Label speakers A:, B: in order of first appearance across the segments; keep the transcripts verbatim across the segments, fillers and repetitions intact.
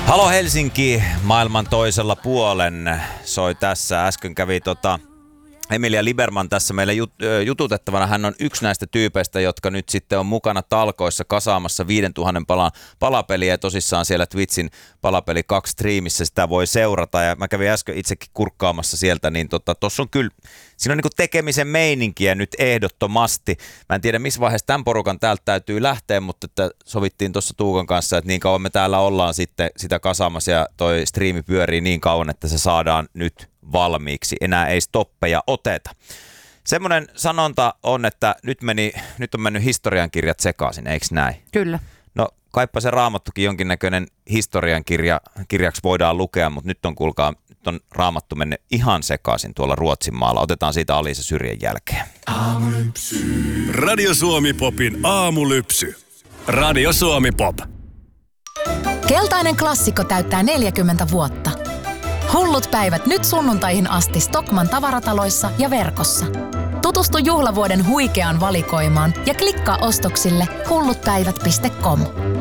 A: Halo Helsinki, maailman toisella puolen soi tässä. Äsken kävi tota Emilia Liberman tässä meille jut, jututettavana. Hän on yksi näistä tyypeistä, jotka nyt sitten on mukana talkoissa kasaamassa viisituhatta palan palapeliä. Ja tosissaan siellä Twitchin palapeli kaksi striimissä sitä voi seurata. Ja mä kävin äsken itsekin kurkkaamassa sieltä, niin tuossa tota, on kyllä, siinä on niinku tekemisen meininkiä nyt ehdottomasti. Mä en tiedä missä vaiheessa tämän porukan täältä täytyy lähteä, mutta että sovittiin tuossa Tuukan kanssa, että niin kauan me täällä ollaan sitten sitä kasaamassa ja toi striimi pyörii niin kauan, että se saadaan nyt valmiiksi. Enää ei stoppeja oteta. Semmoinen sanonta on, että nyt, meni, nyt on mennyt historiankirjat sekaisin, eikö näin?
B: Kyllä.
A: No kaipa se Raamattukin jonkinnäköinen historiankirja, kirjaksi voidaan lukea, mutta nyt on kuulkaa, nyt on Raamattu mennyt ihan sekaisin tuolla Ruotsin maalla. Otetaan siitä Alisa Syrjän jälkeen.
C: Aamulypsy. Radio Suomi Popin aamulypsy. Radio Suomi Pop.
D: Keltainen klassikko täyttää neljäkymmentä vuotta. Hullut päivät nyt sunnuntaihin asti Stockmann tavarataloissa ja verkossa. Tutustu juhlavuoden huikeaan valikoimaan ja klikkaa ostoksille hullutpäivät piste com.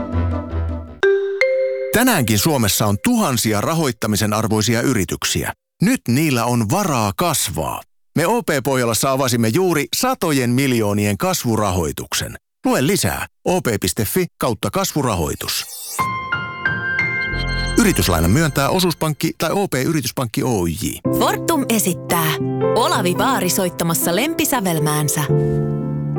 E: Tänäänkin Suomessa on tuhansia rahoittamisen arvoisia yrityksiä. Nyt niillä on varaa kasvaa. Me O P-Pohjolassa avasimme juuri satojen miljoonien kasvurahoituksen. Lue lisää o p piste f i kautta kasvurahoitus. Yrityslainan myöntää osuuspankki tai O P-yrityspankki Oyj.
F: Fortum esittää Olavi Vaari soittamassa lempisävelmäänsä.